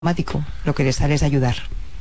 automático, lo que les sale es ayudar.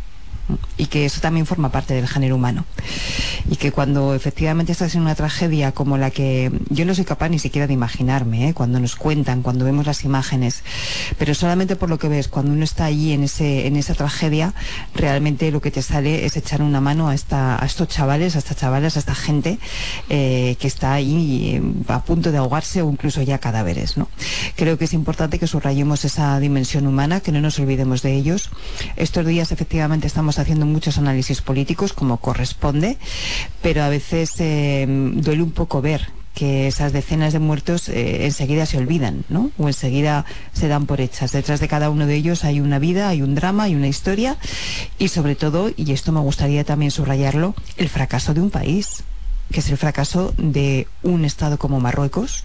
Y que eso también forma parte del género humano. Y que cuando efectivamente estás en una tragedia como la que yo no soy capaz ni siquiera de imaginarme, cuando nos cuentan, cuando vemos las imágenes, pero solamente por lo que ves, cuando uno está allí en esa tragedia, realmente lo que te sale es echar una mano a estos chavales, a estas chavalas, a esta gente que está ahí a punto de ahogarse o incluso ya cadáveres, ¿no? Creo que es importante que subrayemos esa dimensión humana, que no nos olvidemos de ellos. Estos días efectivamente estamos haciendo muchos análisis políticos como corresponde, pero a veces duele un poco ver que esas decenas de muertos enseguida se olvidan, ¿no? O enseguida se dan por hechas. Detrás de cada uno de ellos hay una vida, hay un drama, hay una historia y sobre todo, y esto me gustaría también subrayarlo, el fracaso de un país, que es el fracaso de un Estado como Marruecos,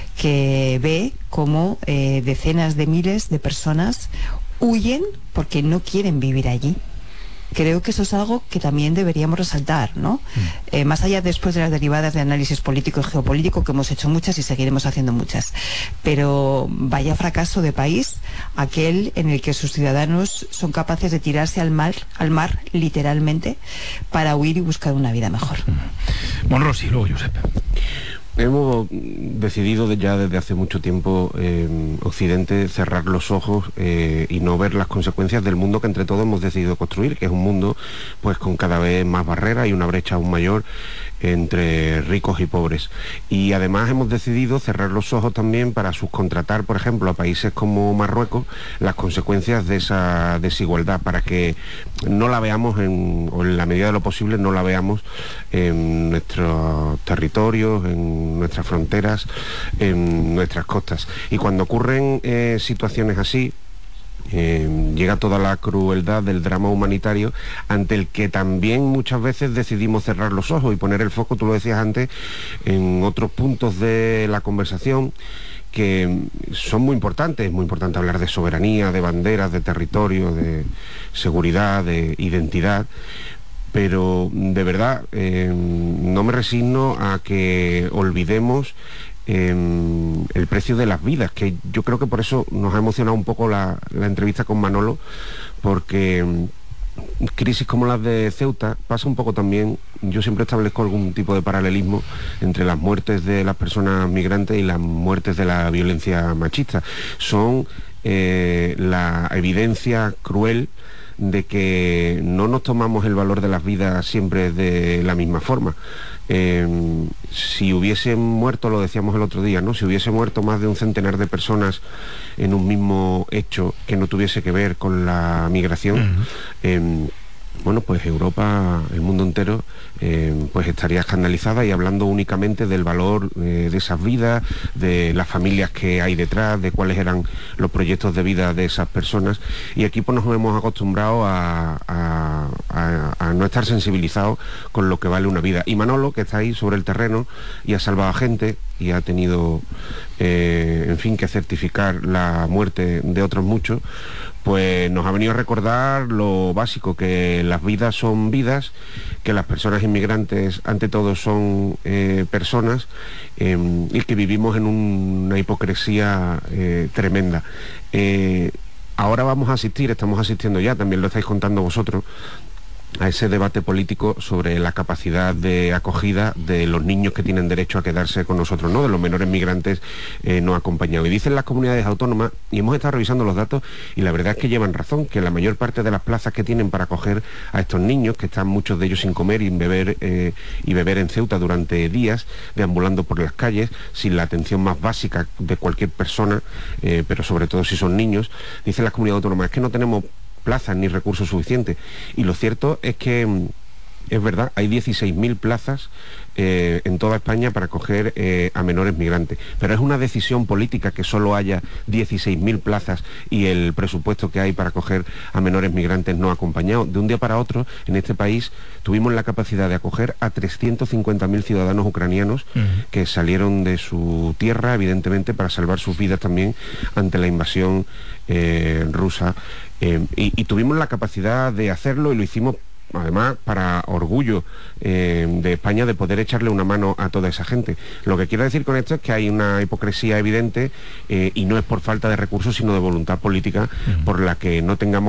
que ve cómo decenas de miles de personas huyen porque no quieren vivir allí. Creo que eso es algo que también deberíamos resaltar, ¿no? Más allá después de las derivadas de análisis político y geopolítico, que hemos hecho muchas y seguiremos haciendo muchas. Pero vaya fracaso de país, aquel en el que sus ciudadanos son capaces de tirarse al mar literalmente, para huir y buscar una vida mejor. Monrosi, luego Josep. Hemos decidido ya desde hace mucho tiempo Occidente cerrar los ojos y no ver las consecuencias del mundo que entre todos hemos decidido construir, que es un mundo pues con cada vez más barreras y una brecha aún mayor entre ricos y pobres. Y además hemos decidido cerrar los ojos también para subcontratar, por ejemplo, a países como Marruecos las consecuencias de esa desigualdad, para que no la veamos o en la medida de lo posible no la veamos en nuestros territorios, en nuestras fronteras, en nuestras costas. Y cuando ocurren situaciones así, llega toda la crueldad del drama humanitario, ante el que también muchas veces decidimos cerrar los ojos y poner el foco, tú lo decías antes, en otros puntos de la conversación que son muy importantes. Es muy importante hablar de soberanía, de banderas, de territorio, de seguridad, de identidad, pero de verdad no me resigno a que olvidemos el precio de las vidas, que yo creo que por eso nos ha emocionado un poco la entrevista con Manolo, porque crisis como las de Ceuta pasa un poco también. Yo siempre establezco algún tipo de paralelismo entre las muertes de las personas migrantes y las muertes de la violencia machista. Son la evidencia cruel de que no nos tomamos el valor de las vidas siempre de la misma forma. Si hubiesen muerto, lo decíamos el otro día, ¿no? Si hubiese muerto más de un centenar de personas en un mismo hecho que no tuviese que ver con la migración, bueno, pues Europa, el mundo entero, pues estaría escandalizada y hablando únicamente del valor de esas vidas, de las familias que hay detrás, de cuáles eran los proyectos de vida de esas personas. Y aquí pues nos hemos acostumbrado a no estar sensibilizados con lo que vale una vida. Y Manolo, que está ahí sobre el terreno y ha salvado a gente y ha tenido, en fin, que certificar la muerte de otros muchos, pues nos ha venido a recordar lo básico, que las vidas son vidas, que las personas inmigrantes ante todo son personas, y que vivimos en una hipocresía tremenda. Ahora estamos asistiendo ya, también lo estáis contando vosotros, a ese debate político sobre la capacidad de acogida de los niños que tienen derecho a quedarse con nosotros, ¿no? De los menores migrantes no acompañados. Y dicen las comunidades autónomas, y hemos estado revisando los datos, y la verdad es que llevan razón, que la mayor parte de las plazas que tienen para acoger a estos niños, que están muchos de ellos sin comer y beber en Ceuta durante días, deambulando por las calles, sin la atención más básica de cualquier persona, pero sobre todo si son niños, dicen las comunidades autónomas, es que no tenemos plazas ni recursos suficientes. Y lo cierto es que es verdad, hay 16.000 plazas en toda España para acoger a menores migrantes, pero es una decisión política que solo haya 16.000 plazas y el presupuesto que hay para acoger a menores migrantes no acompañados. De un día para otro, en este país tuvimos la capacidad de acoger a 350.000 ciudadanos ucranianos que salieron de su tierra, evidentemente, para salvar sus vidas también ante la invasión rusa. Y tuvimos la capacidad de hacerlo y lo hicimos además para orgullo de España, de poder echarle una mano a toda esa gente. Lo que quiero decir con esto es que hay una hipocresía evidente y no es por falta de recursos, sino de voluntad política por la que no tengamos